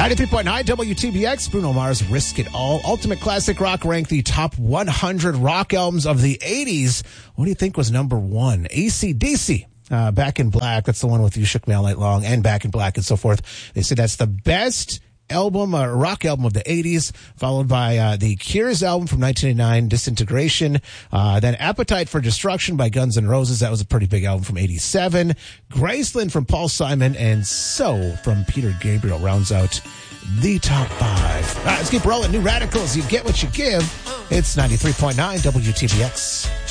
93.9 WTBX, Bruno Mars, Risk It All. Ultimate Classic Rock ranked the top 100 rock albums of the 80s. What do you think was number one? AC/DC. Back in Black, that's the one with You Shook Me All Night Long, and Back in Black and so forth. They said that's the best album, rock album of the 80s, followed by the Cure's album from 1989, Disintegration. Then Appetite for Destruction by Guns N' Roses. That was a pretty big album from 87. Graceland from Paul Simon, and So from Peter Gabriel rounds out the top five. All right, let's keep rolling. New Radicals, you get what you give. It's 93.9 WTBX.